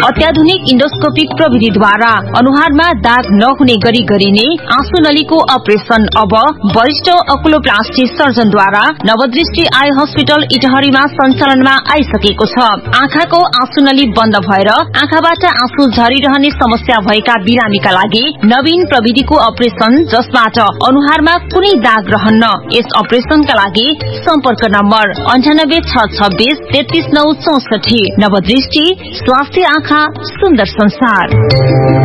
अत्याधुनिक इन्डोस्कोपिक प्रविधिद्वारा अनुहारमा दाग नहुने गरी गरिने आँसु नलीको अपरेशन अब वरिष्ठ ओकुलोप्लास्टी सर्जनद्वारा नवदृष्टि आई हस्पिटल इटहरीमा सञ्चालनमा आइसकेको छ। आँखाको आँसु नली बन्द भएर आँखाबाट आँसु झरिरहने समस्या भएका बिरामीका लागि नवीन प्रविधिको अपरेशन जसबाट अनुहारमा कुनै दाग रहन्न। यस अपरेशनका लागि सम्पर्क नम्बर 9866 33964। नवदृष्टि स्वास्थ्य आँखा सुन्दर संसार।